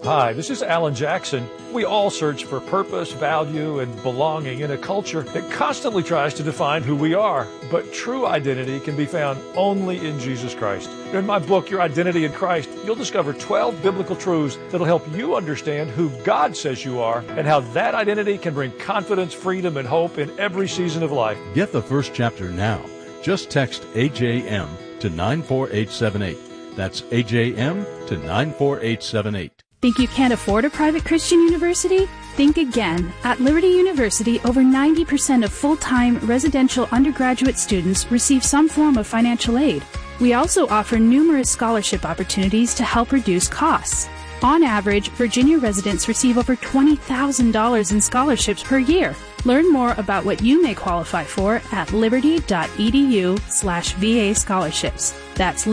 Hi, this is Alan Jackson. We all search for purpose, value, and belonging in a culture that constantly tries to define who we are. But true identity can be found only in Jesus Christ. In my book, Your Identity in Christ, you'll discover 12 biblical truths that'll help you understand who God says you are and how that identity can bring confidence, freedom, and hope in every season of life. Get the first chapter now. Just text AJM to 94878. That's AJM to 94878. Think you can't afford a private Christian university? Think again. At Liberty University, over 90% of full-time residential undergraduate students receive some form of financial aid. We also offer numerous scholarship opportunities to help reduce costs. On average, Virginia residents receive over $20,000 in scholarships per year. Learn more about what you may qualify for at liberty.edu/VA scholarships. That's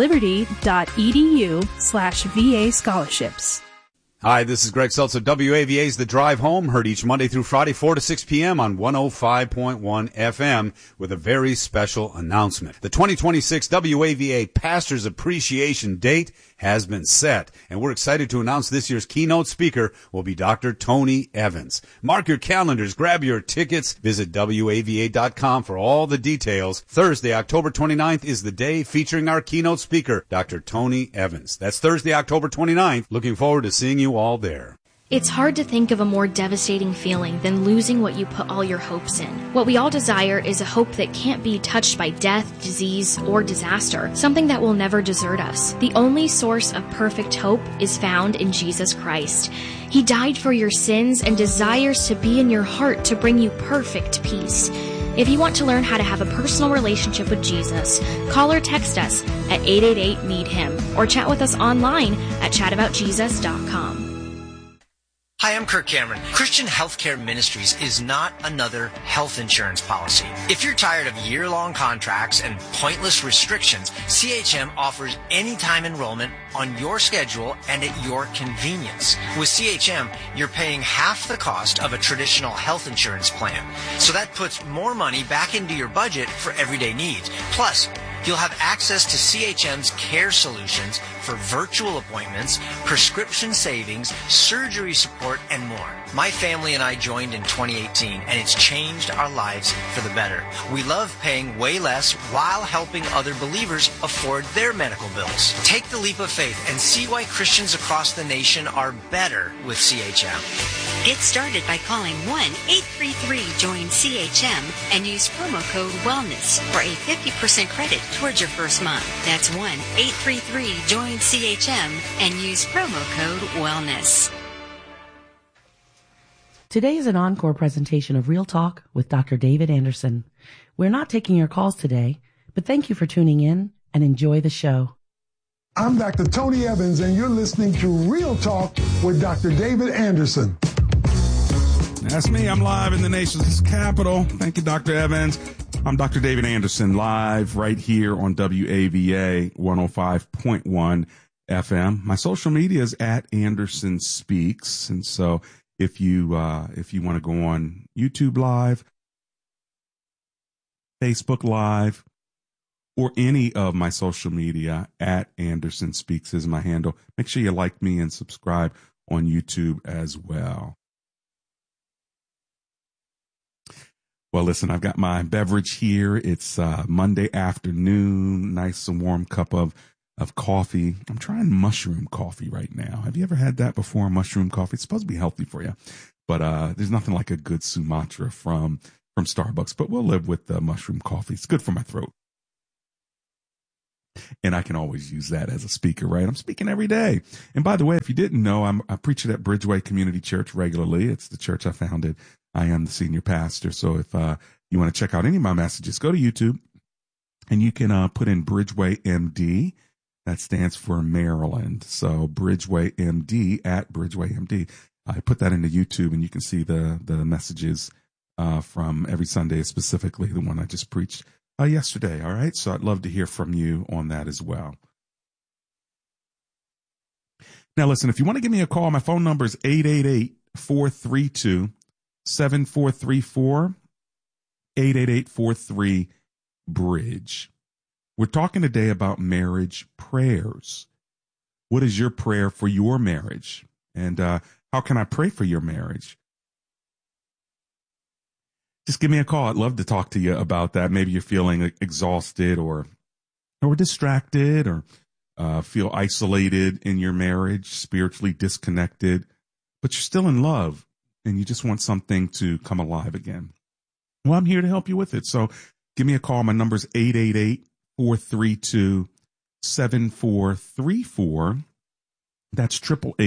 liberty.edu/VA scholarships. Hi, this is Greg Seltzer. WAVA's The Drive Home, heard each Monday through Friday, 4 to 6 p.m. on 105.1 FM with a very special announcement. The 2026 WAVA Pastors Appreciation Date has been set, and we're excited to announce this year's keynote speaker will be Dr. Tony Evans. Mark your calendars, grab your tickets, visit WAVA.com for all the details. Thursday, October 29th is the day featuring our keynote speaker, Dr. Tony Evans. That's Thursday, October 29th. Looking forward to seeing you all there. It's hard to think of a more devastating feeling than losing what you put all your hopes in. What we all desire is a hope that can't be touched by death, disease, or disaster, something that will never desert us. The only source of perfect hope is found in Jesus Christ. He died for your sins and desires to be in your heart to bring you perfect peace. If you want to learn how to have a personal relationship with Jesus, call or text us at 888-MEET-HIM or chat with us online at chataboutjesus.com. Hi, I'm Kirk Cameron. Christian Healthcare Ministries is not another health insurance policy. If you're tired of year-long contracts and pointless restrictions, CHM offers anytime enrollment on your schedule and at your convenience. With CHM, you're paying half the cost of a traditional health insurance plan. So that puts more money back into your budget for everyday needs. Plus, you'll have access to CHM's care solutions for virtual appointments, prescription savings, surgery support, and more. My family and I joined in 2018, and it's changed our lives for the better. We love paying way less while helping other believers afford their medical bills. Take the leap of faith and see why Christians across the nation are better with CHM. Get started by calling 1-833-JOIN-CHM and use promo code WELLNESS for a 50% credit towards your first month. That's 1-833-JOIN-CHM and use promo code WELLNESS. Today is an encore presentation of Real Talk with Dr. David Anderson. We're not taking your calls today, but thank you for tuning in and enjoy the show. I'm Dr. Tony Evans, and you're listening to Real Talk with Dr. David Anderson. That's me. I'm live in the nation's capital. Thank you, Dr. Evans. I'm Dr. David Anderson, live right here on WAVA 105.1 FM. My social media is at Anderson Speaks, and so if you want to go on YouTube Live, Facebook Live, or any of my social media, at Anderson Speaks is my handle. Make sure you like me and subscribe on YouTube as well. Well, listen, I've got my beverage here. It's Monday afternoon, nice and warm cup of coffee. I'm trying mushroom coffee right now. Have you ever had that before, mushroom coffee? It's supposed to be healthy for you, but there's nothing like a good Sumatra from Starbucks, but we'll live with the mushroom coffee. It's good for my throat. And I can always use that as a speaker, right? I'm speaking every day. And by the way, if you didn't know, I preach at Bridgeway Community Church regularly. It's the church I founded. I am the senior pastor. So if you want to check out any of my messages, go to YouTube and you can put in Bridgeway MD. That stands for Maryland. So Bridgeway MD at Bridgeway MD. I put that into YouTube and you can see the messages from every Sunday, specifically the one I just preached yesterday. All right. So I'd love to hear from you on that as well. Now, listen, if you want to give me a call, my phone number is 888-432-7434, 888-43-BRIDGE. We're talking today about marriage prayers. What is your prayer for your marriage? And how can I pray for your marriage? Just give me a call. I'd love to talk to you about that. Maybe you're feeling exhausted or distracted or feel isolated in your marriage, spiritually disconnected, but you're still in love and you just want something to come alive again. Well, I'm here to help you with it. So give me a call. My number is 888-432-7434. That's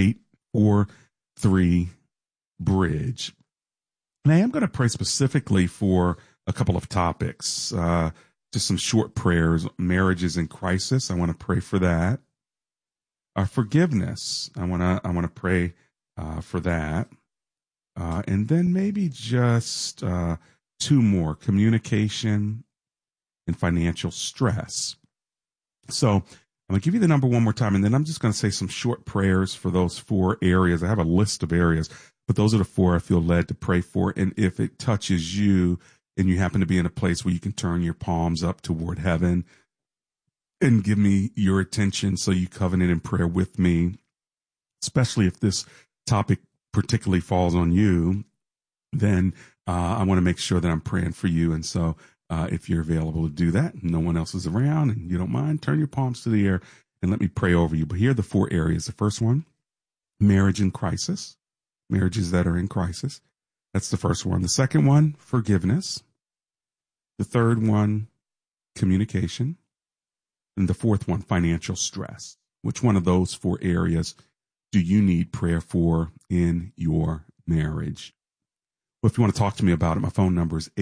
888-43-BRIDGE. And I am going to pray specifically for a couple of topics, just some short prayers. Marriages in crisis, I want to pray for that. Forgiveness, I want to pray for that. And then maybe just two more, communication and financial stress. So I'm going to give you the number one more time, and then I'm just going to say some short prayers for those 4 areas. I have a list of areas, but those are the 4 I feel led to pray for. And if it touches you and you happen to be in a place where you can turn your palms up toward heaven and give me your attention so you covenant in prayer with me, especially if this topic particularly falls on you, then I want to make sure that I'm praying for you. And so if you're available to do that, no one else is around and you don't mind, turn your palms to the air and let me pray over you. But here are the 4 areas. The first one, marriage in crisis, marriages that are in crisis. That's the first one. The second one, forgiveness. The third one, communication. And the fourth one, financial stress. Which one of those 4 areas do you need prayer for in your marriage? Well, if you want to talk to me about it, my phone number is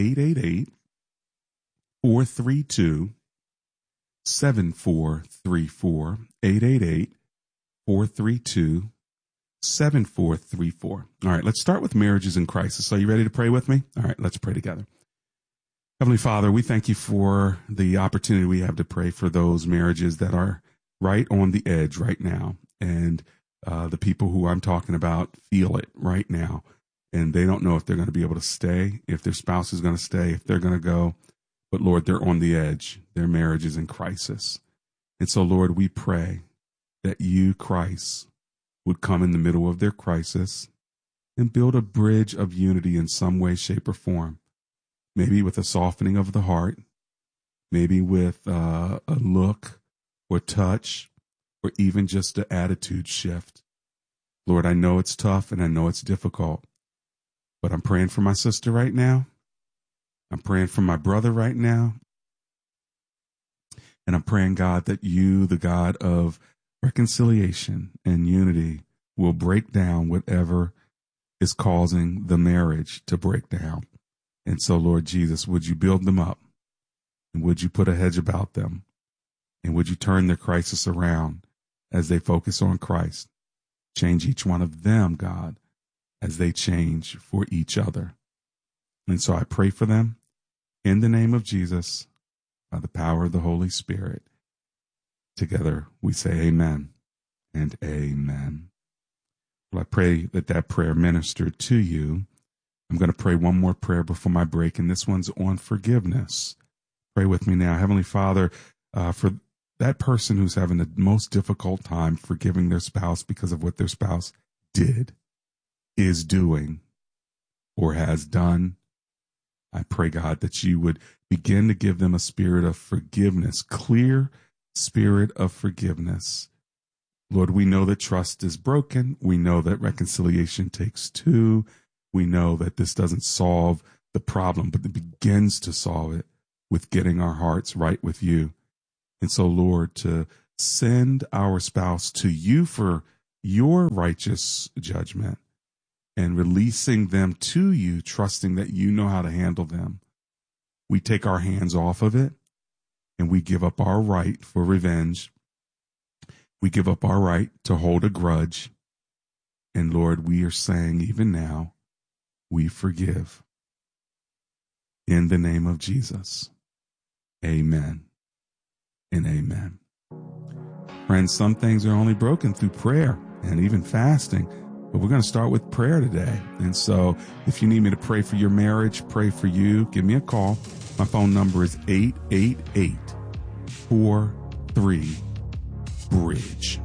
888-432-7434. 888-432-7434. All right, let's start with marriages in crisis. Are you ready to pray with me? All right, let's pray together. Heavenly Father, we thank you for the opportunity we have to pray for those marriages that are right on the edge right now. And the people who I'm talking about feel it right now. And they don't know if they're going to be able to stay, if their spouse is going to stay, if they're going to go. But Lord, they're on the edge. Their marriage is in crisis. And so, Lord, we pray that you, Christ, would come in the middle of their crisis and build a bridge of unity in some way, shape, or form. Maybe with a softening of the heart, maybe with a look or touch, or even just an attitude shift. Lord, I know it's tough and I know it's difficult, but I'm praying for my sister right now. I'm praying for my brother right now. And I'm praying, God, that you, the God of reconciliation and unity, will break down whatever is causing the marriage to break down. And so, Lord Jesus, would you build them up? And would you put a hedge about them? And would you turn their crisis around as they focus on Christ? Change each one of them, God, as they change for each other. And so I pray for them in the name of Jesus, by the power of the Holy Spirit. Together we say amen and amen. Well, I pray that that prayer ministered to you. I'm going to pray one more prayer before my break, and this one's on forgiveness. Pray with me now. Heavenly Father, for that person who's having the most difficult time forgiving their spouse because of what their spouse did, is doing, or has done, I pray, God, that you would begin to give them a spirit of forgiveness, clear spirit of forgiveness. Lord, we know that trust is broken. We know that reconciliation takes 2. We know that this doesn't solve the problem, but it begins to solve it with getting our hearts right with you. And so, Lord, to send our spouse to you for your righteous judgment and releasing them to you, trusting that you know how to handle them. We take our hands off of it and we give up our right for revenge. We give up our right to hold a grudge. And Lord, we are saying even now, we forgive. In the name of Jesus. Amen and amen. Friends, some things are only broken through prayer and even fasting, but we're going to start with prayer today. And so if you need me to pray for your marriage, pray for you, give me a call. My phone number is 888-43-BRIDGE.